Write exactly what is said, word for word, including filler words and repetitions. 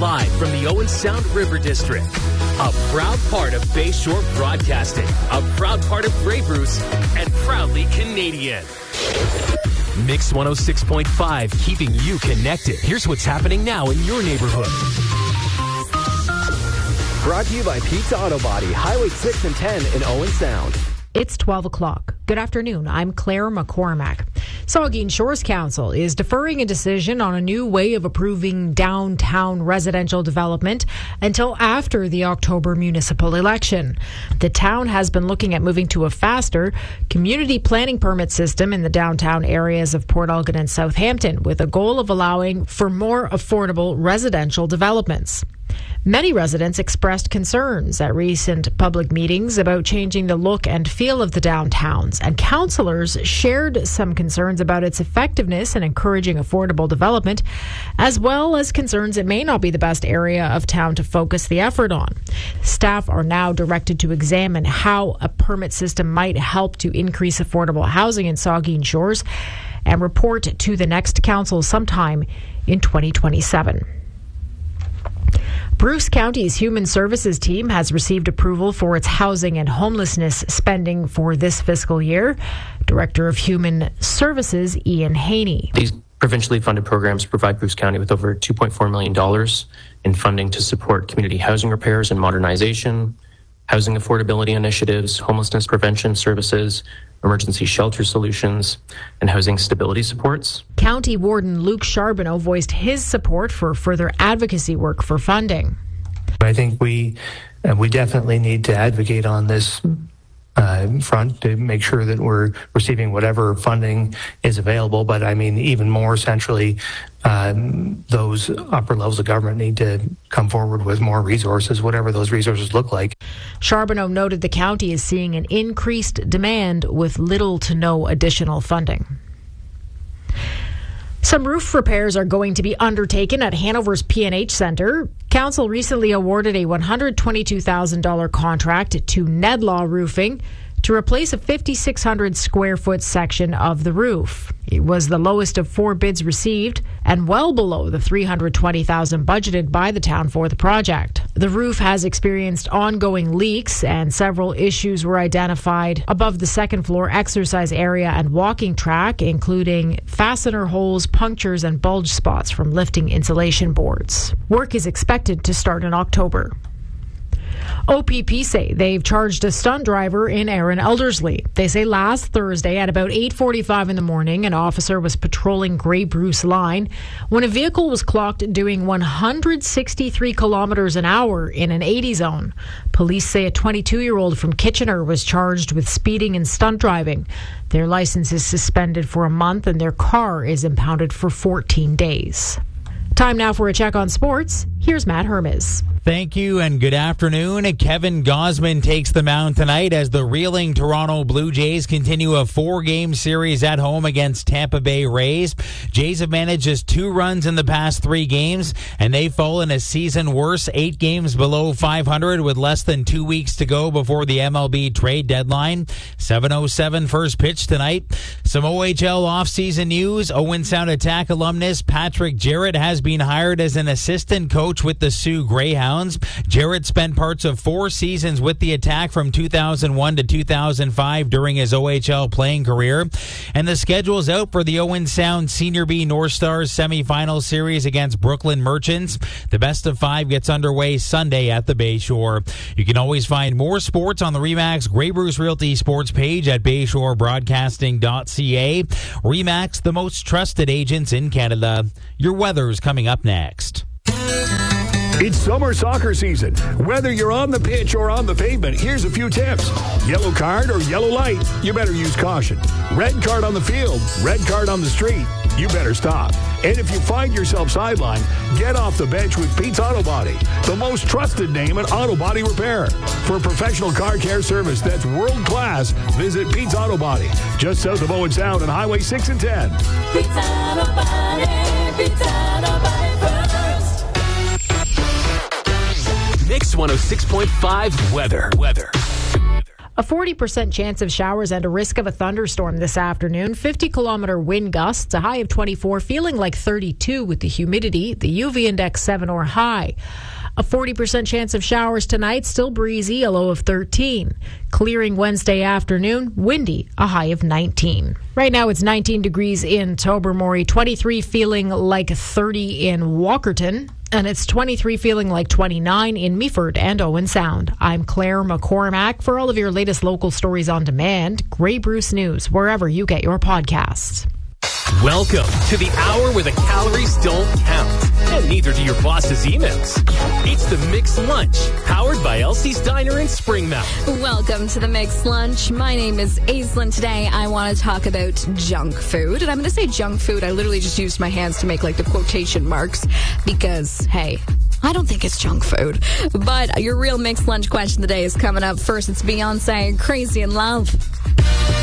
live from the Owen Sound River District. A proud part of Bayshore Broadcasting, a proud part of Grey Bruce, and proudly Canadian. Mix one oh six point five, keeping you connected. Here's what's happening now in your neighborhood. Brought to you by Pizza Auto Body, Highway six and ten in Owen Sound. It's twelve o'clock. Good afternoon. I'm Claire McCormack. Saugeen Shores Council is deferring a decision on a new way of approving downtown residential development until after the October municipal election. The town has been looking at moving to a faster community planning permit system in the downtown areas of Port Elgin and Southampton, with a goal of allowing for more affordable residential developments. Many residents expressed concerns at recent public meetings about changing the look and feel of the downtowns, and councillors shared some concerns about its effectiveness in encouraging affordable development, as well as concerns it may not be the best area of town to focus the effort on. Staff are now directed to examine how a permit system might help to increase affordable housing in Saugeen Shores and report to the next council sometime in twenty twenty-seven. Bruce County's Human Services team has received approval for its housing and homelessness spending for this fiscal year. Director of Human Services, Ian Haney. These provincially funded programs provide Bruce County with over two point four million dollars in funding to support community housing repairs and modernization, housing affordability initiatives, homelessness prevention services, emergency shelter solutions, and housing stability supports. County Warden Luke Charbonneau voiced his support for further advocacy work for funding. I think we uh, we definitely need to advocate on this uh, front to make sure that we're receiving whatever funding is available. But I mean, even more centrally, um, those upper levels of government need to come forward with more resources, whatever those resources look like. Charbonneau noted the county is seeing an increased demand with little to no additional funding. Some roof repairs are going to be undertaken at Hanover's P and H Centre. Council recently awarded a one hundred twenty-two thousand dollars contract to Nedlaw Roofing to replace a five thousand six hundred square foot section of the roof. It was the lowest of four bids received and well below the three hundred twenty thousand dollars budgeted by the town for the project. The roof has experienced ongoing leaks and several issues were identified above the second floor exercise area and walking track, including fastener holes, punctures, and bulge spots from lifting insulation boards. Work is expected to start in October. O P P say they've charged a stunt driver in Erin Elderslie. They say last Thursday at about eight forty-five in the morning, an officer was patrolling Grey Bruce Line when a vehicle was clocked doing one hundred sixty-three kilometers an hour in an eighty zone. Police say a twenty-two-year-old from Kitchener was charged with speeding and stunt driving. Their license is suspended for a month and their car is impounded for fourteen days. Time now for a check on sports. Here's Matt Hermes. Thank you and good afternoon. Kevin Gausman takes the mound tonight as the reeling Toronto Blue Jays continue a four-game series at home against Tampa Bay Rays. Jays have managed just two runs in the past three games, and they've fallen a season worse, eight games below five hundred with less than two weeks to go before the M L B trade deadline. seven oh seven first pitch tonight. Some O H L offseason news. Owen Sound Attack alumnus Patrick Jarrett has been hired as an assistant coach with the Sioux Greyhounds. Jarrett spent parts of four seasons with the Attack from two thousand one to two thousand five during his O H L playing career. And the schedule's out for the Owen Sound Senior B North Stars semifinal series against Brooklyn Merchants. The best of five gets underway Sunday at the Bayshore. You can always find more sports on the RE/MAX Grey Bruce Realty sports page at bayshore broadcasting dot c a. RE/MAX, the most trusted agents in Canada. Your weather's coming up next. It's summer soccer season. Whether you're on the pitch or on the pavement, here's a few tips. Yellow card or yellow light, you better use caution. Red card on the field, red card on the street, you better stop. And if you find yourself sidelined, get off the bench with Pete's Auto Body, the most trusted name in auto body repair. For professional car care service that's world class, visit Pete's Auto Body, just south of Owen Sound on Highway six and ten. Pete's Auto Body, Pete's Auto Body first. Mix one oh six point five weather. Weather. A forty percent chance of showers and a risk of a thunderstorm this afternoon. fifty kilometer wind gusts, a high of twenty-four, feeling like thirty-two with the humidity. The U V index seven or high. A forty percent chance of showers tonight, still breezy, a low of thirteen. Clearing Wednesday afternoon, windy, a high of nineteen. Right now it's nineteen degrees in Tobermory, twenty-three feeling like thirty in Walkerton, and it's twenty-three feeling like twenty-nine in Meaford and Owen Sound. I'm Claire McCormack. For all of your latest local stories on demand, Grey Bruce News, wherever you get your podcasts. Welcome to the hour where the calories don't count, and neither do your boss's emails. It's the Mixed Lunch, powered by Elsie's Diner in Springmount. Welcome to the Mixed Lunch. My name is Aislinn. Today, I want to talk about junk food. And I'm going to say junk food. I literally just used my hands to make like the quotation marks because, hey, I don't think it's junk food. But your real Mixed Lunch question today is coming up. First, it's Beyonce, Crazy in Love.